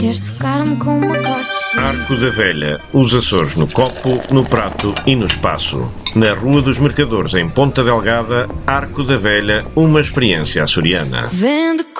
Queres tocar-me com uma corda? Arco da Velha, os Açores no copo, no prato e no espaço. Na Rua dos Mercadores, em Ponta Delgada, Arco da Velha, uma experiência açoriana. Vende